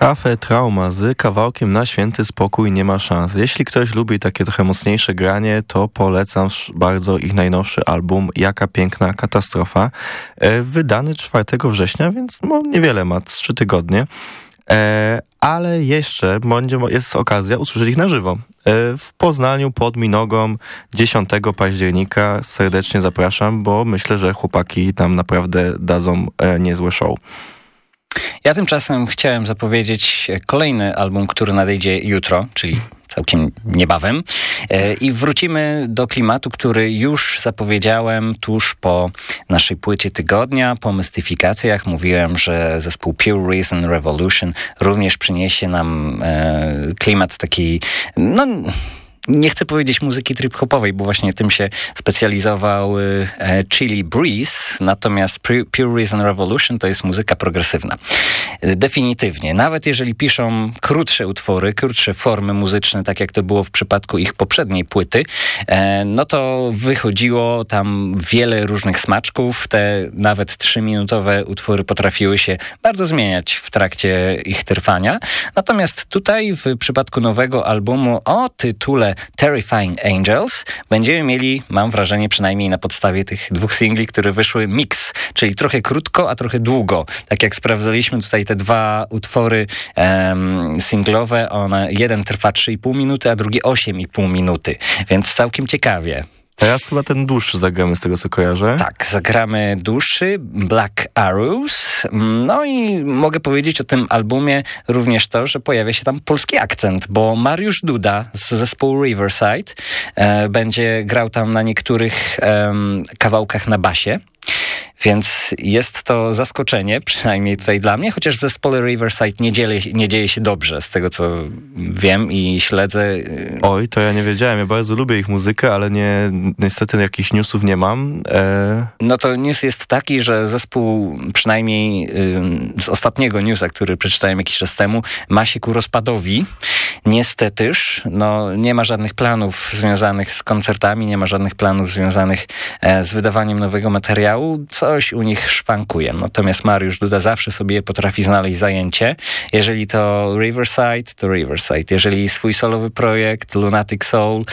Cafe Trauma z kawałkiem Na święty spokój nie ma szans. Jeśli ktoś lubi takie trochę mocniejsze granie, to polecam bardzo ich najnowszy album Jaka piękna katastrofa, wydany 4 września, więc niewiele ma, 3 tygodnie. Ale jeszcze jest okazja usłyszeć ich na żywo. W Poznaniu pod Minogą 10 października serdecznie zapraszam, bo myślę, że chłopaki tam naprawdę dadzą niezłe show. Ja tymczasem chciałem zapowiedzieć kolejny album, który nadejdzie jutro, czyli całkiem niebawem. I wrócimy do klimatu, który już zapowiedziałem tuż po naszej płycie tygodnia, po mystyfikacjach. Mówiłem, że zespół Pure Reason Revolution również przyniesie nam klimat taki, nie chcę powiedzieć muzyki trip-hopowej, bo właśnie tym się specjalizował Chili Breeze, natomiast Pure Reason Revolution to jest muzyka progresywna. Definitywnie. Nawet jeżeli piszą krótsze utwory, krótsze formy muzyczne, tak jak to było w przypadku ich poprzedniej płyty, no to wychodziło tam wiele różnych smaczków. Te nawet 3-minutowe utwory potrafiły się bardzo zmieniać w trakcie ich trwania. Natomiast tutaj w przypadku nowego albumu o tytule Terrifying Angels będziemy mieli, mam wrażenie, przynajmniej na podstawie tych 2 singli, które wyszły, mix, czyli trochę krótko, a trochę długo. Tak jak sprawdzaliśmy tutaj te 2 utwory singlowe, jeden trwa 3,5 minuty, a drugi 8,5 minuty, więc całkiem ciekawie. Teraz chyba ten dłuższy zagramy, z tego co kojarzę. Tak, zagramy dłuższy, Black Arrows. No i mogę powiedzieć o tym albumie również to, że pojawia się tam polski akcent, bo Mariusz Duda z zespołu Riverside będzie grał tam na niektórych kawałkach na basie. Więc jest to zaskoczenie, przynajmniej tutaj dla mnie, chociaż w zespole Riverside nie dzieje się dobrze, z tego co wiem i śledzę. Oj, to ja nie wiedziałem, ja bardzo lubię ich muzykę, ale niestety jakichś newsów nie mam. No to news jest taki, że zespół, przynajmniej z ostatniego newsa, który przeczytałem jakiś czas temu, ma się ku rozpadowi. Niestetyż, nie ma żadnych planów związanych z koncertami, nie ma żadnych planów związanych z wydawaniem nowego materiału. Coś u nich szwankuje. Natomiast Mariusz Duda zawsze sobie potrafi znaleźć zajęcie. Jeżeli to Riverside, to Riverside. Jeżeli swój solowy projekt, Lunatic Soul,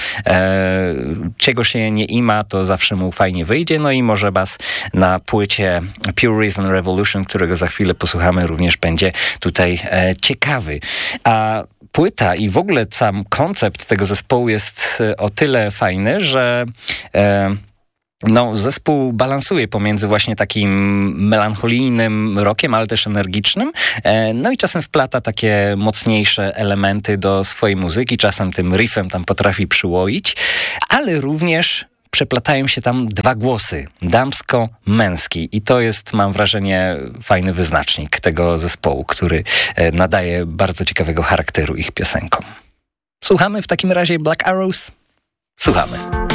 czego się nie ima, to zawsze mu fajnie wyjdzie. No i może bas na płycie Pure Reason Revolution, którego za chwilę posłuchamy, również będzie tutaj ciekawy. A płyta i w ogóle sam koncept tego zespołu jest o tyle fajny, że zespół balansuje pomiędzy właśnie takim melancholijnym rockiem, ale też energicznym. No i czasem wplata takie mocniejsze elementy do swojej muzyki. Czasem tym riffem tam potrafi przyłoić, ale również przeplatają się tam 2 głosy, damsko-męski. I to jest, mam wrażenie, fajny wyznacznik tego zespołu, który nadaje bardzo ciekawego charakteru ich piosenkom. Słuchamy w takim razie Black Arrows? Słuchamy.